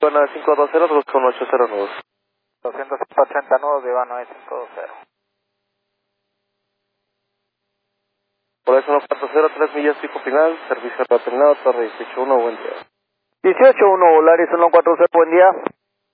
9520, busca un 800 nudos. 280 nudos, Viva 9520. Por eso 140, 3 millas, pico final, servicio terminado, torre 18-1, buen día. 18-1, Volaris 140, buen día.